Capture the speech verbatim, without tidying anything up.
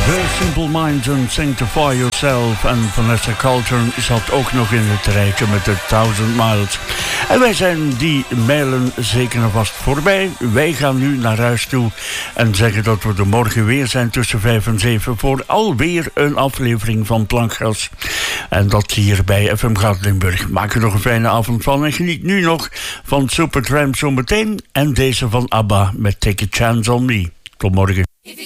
Simple Minds and Sanctify Yourself. En Vanessa Carlton zat ook nog in het rijtje met de Thousand Miles. En wij zijn die mijlen zeker en vast voorbij. Wij gaan nu naar huis toe en zeggen dat we er morgen weer zijn tussen vijf en zeven voor alweer een aflevering van Plankgas. En dat hier bij F M Gatlinburg. Maak er nog een fijne avond van en geniet nu nog van Supertramp zometeen en deze van ABBA met Take a Chance on Me. Tot morgen.